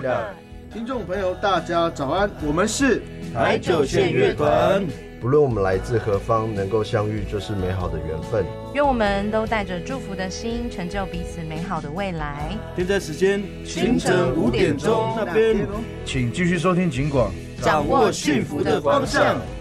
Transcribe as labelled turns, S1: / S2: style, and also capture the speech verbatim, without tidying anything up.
S1: 的。
S2: 听众朋友大家早安，我们是
S1: 台九线乐团。
S3: 不论我们来自何方，能够相遇就是美好的缘分。
S4: 愿我们都带着祝福的心，成就彼此美好的未来。
S1: 现在时间清晨五点钟那边，
S2: 请继续收听警广，
S1: 掌握幸福的方向。